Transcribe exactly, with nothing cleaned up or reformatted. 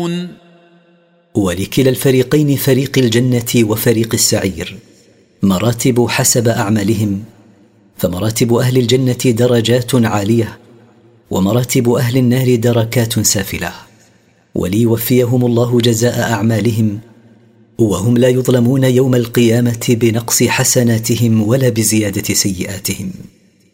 ولكلا الفريقين، فريق الجنة وفريق السعير، مراتب حسب أعمالهم، فمراتب أهل الجنة درجات عالية، ومراتب أهل النار دركات سافلة، وليوفيهم الله جزاء أعمالهم، وهم لا يظلمون يوم القيامة بنقص حسناتهم ولا بزيادة سيئاتهم.